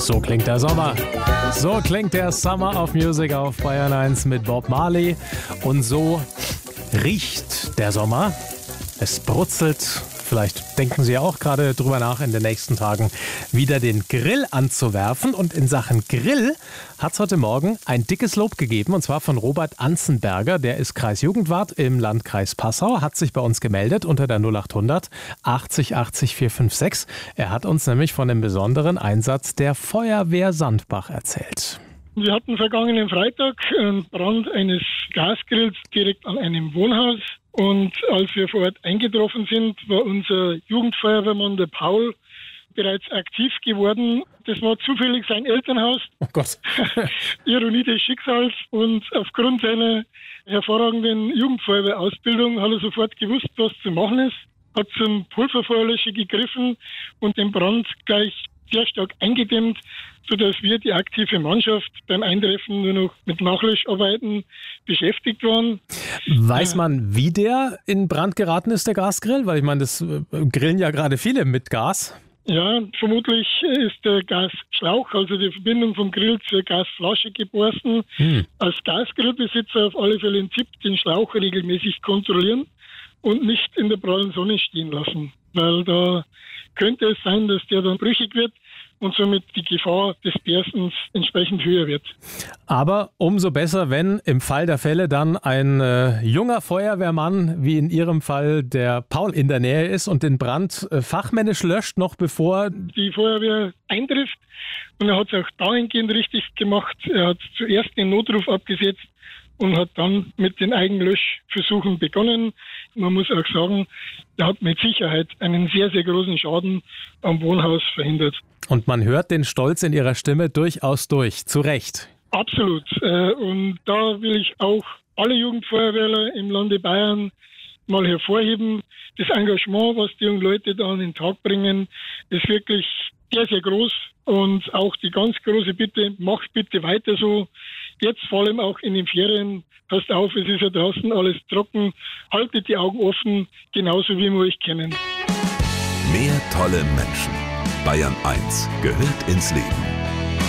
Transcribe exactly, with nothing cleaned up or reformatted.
So klingt der Sommer. So klingt der Summer of Music auf Bayern eins mit Bob Marley. Und so riecht der Sommer. Es brutzelt. Vielleicht denken Sie auch gerade drüber nach, in den nächsten Tagen wieder den Grill anzuwerfen. Und in Sachen Grill hat es heute Morgen ein dickes Lob gegeben, und zwar von Robert Anzenberger. Der ist Kreisjugendwart im Landkreis Passau, hat sich bei uns gemeldet unter der null acht hundert achtzig achtzig vierhundertfünfundsechzig. Er hat uns nämlich von dem besonderen Einsatz der Feuerwehr Sandbach erzählt. Wir hatten vergangenen Freitag einen Brand eines Gasgrills direkt an einem Wohnhaus. Und als wir vor Ort eingetroffen sind, war unser Jugendfeuerwehrmann, der Paul, bereits aktiv geworden. Das war zufällig sein Elternhaus. Oh Gott. Ironie des Schicksals. Und aufgrund seiner hervorragenden Jugendfeuerwehrausbildung hat er sofort gewusst, was zu machen ist. Hat zum Pulverfeuerlöscher gegriffen und den Brand gleich sehr stark eingedämmt, sodass wir, die aktive Mannschaft, beim Eintreffen nur noch mit Nachlöscharbeiten beschäftigt waren. Weiß man, wie der in Brand geraten ist, der Gasgrill? Weil ich meine, das grillen ja gerade viele mit Gas. Ja, vermutlich ist der Gasschlauch, also die Verbindung vom Grill zur Gasflasche, geborsten. Hm. Als Gasgrillbesitzer auf alle Fälle ein Tipp, den Schlauch regelmäßig kontrollieren und nicht in der prallen Sonne stehen lassen. Weil da könnte es sein, dass der dann brüchig wird und somit die Gefahr des Berstens entsprechend höher wird. Aber umso besser, wenn im Fall der Fälle dann ein äh, junger Feuerwehrmann, wie in Ihrem Fall der Paul, in der Nähe ist und den Brand äh, fachmännisch löscht, noch bevor die Feuerwehr eintrifft. Und er hat es auch dahingehend richtig gemacht. Er hat zuerst den Notruf abgesetzt und hat dann mit den Eigenlöschversuchen begonnen. Man muss auch sagen, er hat mit Sicherheit einen sehr, sehr großen Schaden am Wohnhaus verhindert. Und man hört den Stolz in Ihrer Stimme durchaus durch, zu Recht. Absolut. Und da will ich auch alle Jugendfeuerwehrler im Lande Bayern mal hervorheben. Das Engagement, was die jungen Leute da an den Tag bringen, ist wirklich sehr, sehr groß. Und auch die ganz große Bitte, macht bitte weiter so. Jetzt vor allem auch in den Ferien, passt auf, es ist ja draußen alles trocken. Haltet die Augen offen, genauso wie wir euch kennen. Mehr tolle Menschen. Bayern eins gehört ins Leben.